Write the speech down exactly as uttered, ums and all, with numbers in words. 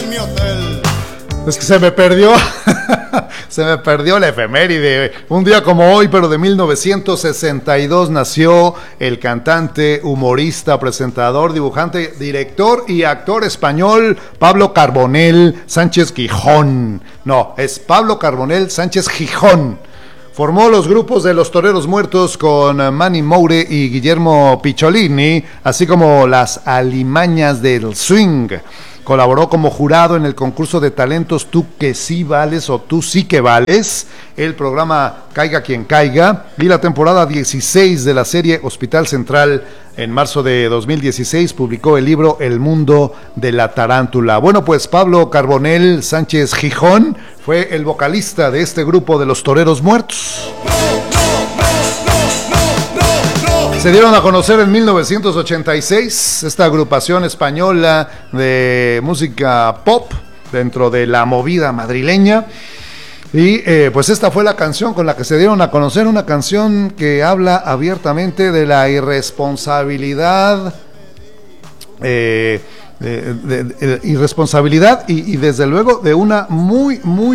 mi hotel. Es que se me perdió, se me perdió la efeméride. Un día como hoy, pero de mil novecientos sesenta y dos, nació el cantante, humorista, presentador, dibujante, director y actor español Pablo Carbonell Sánchez Gijón. No, es Pablo Carbonell Sánchez Gijón. Formó los grupos de Los Toreros Muertos con Manny Moure y Guillermo Picciolini, así como Las Alimañas del Swing. Colaboró como jurado en el concurso de talentos Tú que sí vales o Tú sí que vales, el programa Caiga quien caiga, y la temporada dieciséis de la serie Hospital Central. En marzo de dos mil dieciséis publicó el libro El mundo de la tarántula. Bueno, pues Pablo Carbonell Sánchez Gijón fue el vocalista de este grupo de Los Toreros Muertos. Se dieron a conocer en mil novecientos ochenta y seis esta agrupación española de música pop dentro de la movida madrileña. Y eh, pues esta fue la canción con la que se dieron a conocer, una canción que habla abiertamente de la irresponsabilidad, eh, de, de, de, de, irresponsabilidad y, y desde luego de una muy, muy